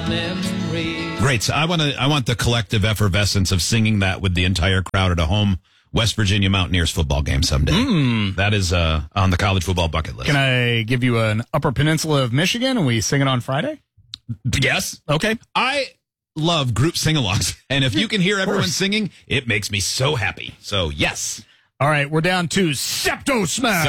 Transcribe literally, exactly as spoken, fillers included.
memories. Great. So I want to. I want the collective effervescence of singing that with the entire crowd at a home West Virginia Mountaineers football game someday. Mm. That is uh, on the college football bucket list. Can I give you an Upper Peninsula of Michigan and we sing it on Friday? Yes. Okay. I love group sing-alongs, and if you can hear everyone singing, it makes me so happy. So yes. All right, we're down to Septo Smash.